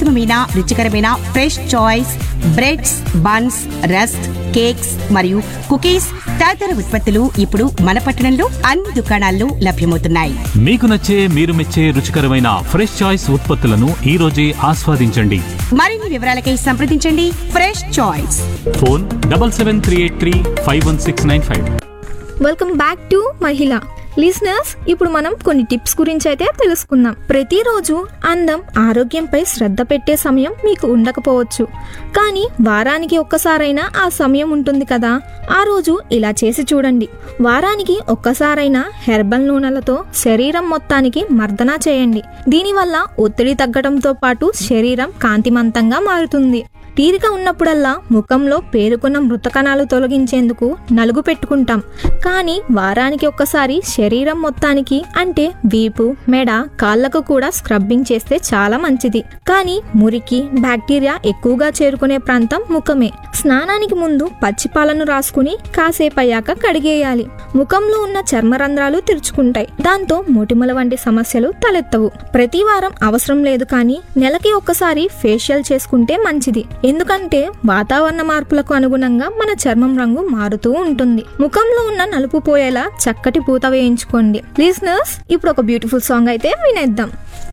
ఉత్తమమైన రుచికరమైన fresh choice breads, buns, rusk, cakes మరియు కుకీస్ తదితర ఉత్పత్తులు ఇప్పుడు మన పట్టణంలో అన్ని దుకాణాల్లో లభ్యమవుతున్నాయి. మీకు నచ్చే, మీరు మెచ్చే రుచికరమైన ఫ్రెష్ చాయిస్ ఉత్పత్తులను ఈ రోజే ఆస్వాదించండి. మరిన్ని వివరాలకై సంప్రదించండి fresh choice. Phone 7738351695. Welcome back to మహిళ లిసనర్స్. ఇప్పుడు మనం కొన్ని టిప్స్ గురించి అయితే తెలుసుకుందాం. ప్రతిరోజు అందం, ఆరోగ్యంపై శ్రద్ధ పెట్టే సమయం మీకు ఉండకపోవచ్చు, కానీ వారానికి ఒక్కసారైనా ఆ సమయం ఉంటుంది కదా. ఆ రోజు ఇలా చేసి చూడండి. వారానికి ఒక్కసారైనా హెర్బల్ నూనెలతో శరీరం మొత్తానికి మర్దన చేయండి. దీనివల్ల ఒత్తిడి తగ్గడంతో పాటు శరీరం కాంతిమంతంగా మారుతుంది. తీరిక ఉన్నప్పుడల్లా ముఖంలో పేరుకున్న మృత కణాలు తొలగించేందుకు నలుగు పెట్టుకుంటాం, కానీ వారానికి ఒక్కసారి శరీరం మొత్తానికి అంటే వీపు, మెడ, కాళ్లకు కూడా స్క్రబ్బింగ్ చేస్తే చాలా మంచిది. కానీ మురికి, బ్యాక్టీరియా ఎక్కువగా చేరుకునే ప్రాంతం ముఖమే. స్నానానికి ముందు పచ్చిపాలను రాసుకుని కాసేపయ్యాక కడిగేయాలి. ముఖంలో ఉన్న చర్మరంధ్రాలు తెరుచుకుంటాయి, దాంతో మొటిమల వంటి సమస్యలు తలెత్తవు. ప్రతి వారం అవసరం లేదు, కానీ నెలకి ఒక్కసారి ఫేషియల్ చేసుకుంటే మంచిది. ఎందుకంటే వాతావరణ మార్పులకు అనుగుణంగా మన చర్మం రంగు మారుతూ ఉంటుంది. ముఖంలో ఉన్న నలుపు పోయేలా చక్కటి పూత వేయించుకోండి. లిసనర్స్, ఇప్పుడు ఒక బ్యూటిఫుల్ సాంగ్ అయితే వినేద్దాం.